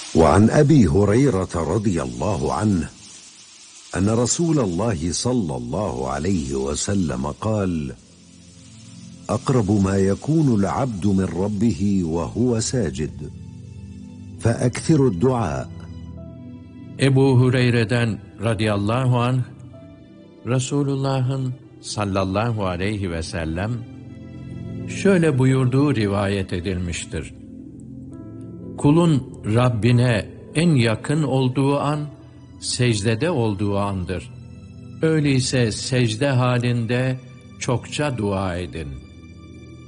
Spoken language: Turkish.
وعن أبي هريرة رضي الله عنه أن رسول الله صلى الله عليه وسلم قال: أقرب ما يكون العبد من ربه وهو ساجد فأكثر الدعاء. Ebu Hureyre'den radıyallahu anh, Resulullah'ın sallallahu aleyhi ve sellem şöyle buyurduğu rivayet edilmiştir. Kulun Rabbine en yakın olduğu an, secdede olduğu andır. Öyleyse secde halinde çokça dua edin.